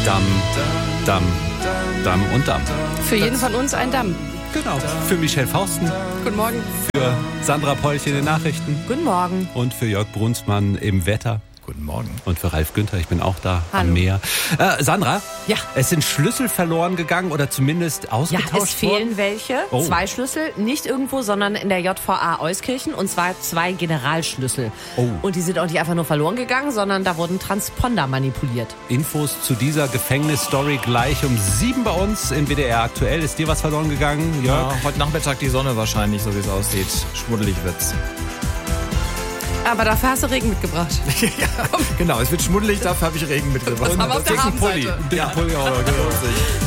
Damm und Damm. Für jeden von uns ein Damm. Genau. Für Michelle Fausten. Guten Morgen. Für Sandra Polch in den Nachrichten. Guten Morgen. Und für Jörg Brunsmann im Wetter. Guten Morgen. Und für Ralf Günther, ich bin auch da Hallo. am Meer. Sandra? Ja. Es sind Schlüssel verloren gegangen oder zumindest ausgetauscht worden? Es fehlen welche. Oh. 2 Schlüssel, nicht irgendwo, sondern in der JVA Euskirchen. Und zwar 2 Generalschlüssel. Oh. Und die sind auch nicht einfach nur verloren gegangen, sondern da wurden Transponder manipuliert. Infos zu dieser Gefängnisstory gleich um 7 bei uns in WDR aktuell. Ist dir was verloren gegangen, Jörg? Ja, heute Nachmittag die Sonne wahrscheinlich, so wie es aussieht. Schmuddelig wird's. Aber dafür hast du Regen mitgebracht. Ja, genau, es wird schmuddelig, dafür habe ich Regen mitgebracht. Aber auf der Dicken Pulli. Habenseite. Dicken Pulli, aber